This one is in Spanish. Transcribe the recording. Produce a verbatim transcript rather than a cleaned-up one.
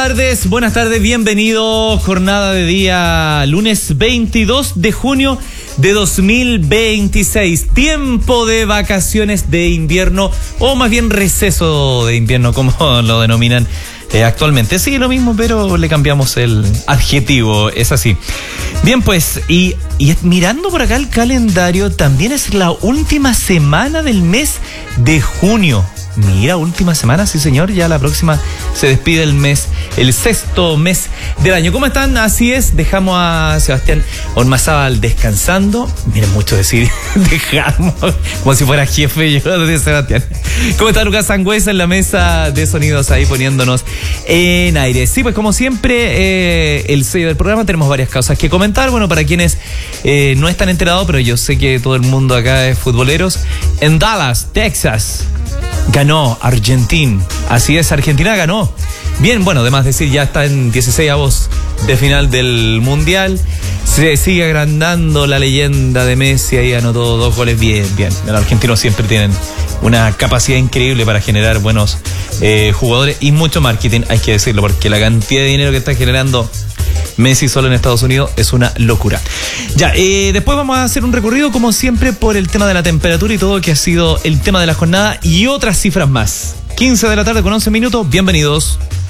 Buenas tardes, buenas tardes, bienvenido. Jornada de día lunes veintidós de junio de dos mil veintiséis. Tiempo de vacaciones de invierno, o más bien receso de invierno, como lo denominan eh, actualmente. Sí, lo mismo, pero le cambiamos el adjetivo, es así. Bien, pues, y, y mirando por acá el calendario, también es la última semana del mes de junio. Mira, última semana, sí señor, ya la próxima se despide el mes, el sexto mes del año. ¿Cómo están? Así es, dejamos a Sebastián Ormazábal descansando. Miren, mucho decir, dejamos, como si fuera jefe yo de Sebastián. ¿Cómo está Lucas Sangüesa en la mesa de sonidos ahí poniéndonos en aire? Sí, pues como siempre, eh, el sello del programa, tenemos varias cosas que comentar. Bueno, para quienes eh, no están enterados, pero yo sé que todo el mundo acá es futboleros, en Dallas, Texas, ganó Argentina. Así es, Argentina ganó. Bien, bueno, además decir, ya está en dieciseisavos de final del Mundial. Se sigue agrandando la leyenda de Messi. Ahí anotó dos goles. Bien, bien. Los argentinos siempre tienen una capacidad increíble para generar buenos eh, jugadores y mucho marketing, hay que decirlo, porque la cantidad de dinero que está generando Messi solo en Estados Unidos es una locura. Ya, eh, después vamos a hacer un recorrido como siempre por el tema de la temperatura y todo, que ha sido el tema de la jornada y otras cifras más. quince de la tarde con once minutos, bienvenidos.